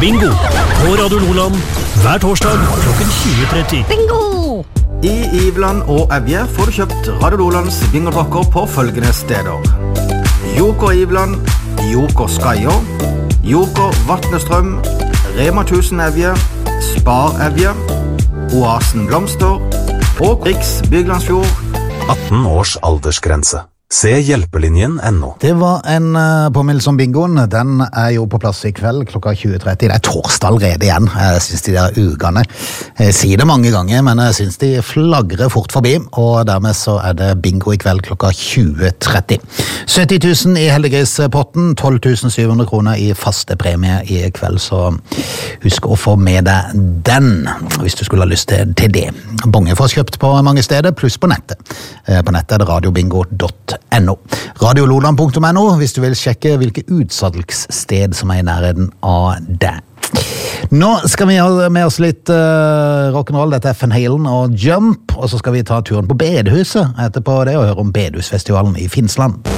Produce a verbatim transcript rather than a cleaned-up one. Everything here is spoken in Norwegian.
Bingo på Radio Loland hver torsdag klokken tjue tretti. Bingo! I Iveland og Evje får du kjøpt Radio Lolands bingoblokker på følgende steder. Joker Iveland, Joker Skaio, Joker Vatnestrøm, Rema tusen Evje, Spar Evje, Oasen Blomster og Riks Byglandsfjord. atten års aldersgrense. Se hjelpelinjen ennå. Det var en uh, påminnelse om bingoen. Den er jo på plass i kveld klokka tjue tretti. Det er torsdag allerede igjen. Jeg synes de der ugene. Jeg sier det mange ganger, men jeg synes de flagrer fort forbi. Og dermed så er det bingo i kveld klokka tjue tretti. sytti tusen i heldiggrispotten, tolv tusen syv hundre kroner i faste premie i kveld. Så husk å få med deg den, hvis du skulle ha lyst til, til det. Bonge får kjøpt på mange steder, pluss på nettet. Eh, på nettet er det radiobingo punktum no. radiololand punktum no hvis du vil sjekke hvilke utsalgssted som er i nærheten av deg. Nå skal vi ha med oss litt uh, rock'n'roll. Dette er Van Halen og Jump, og så skal vi ta turen på Bedehuset etterpå det og høre om Bedehusfestivalen i Finnsland.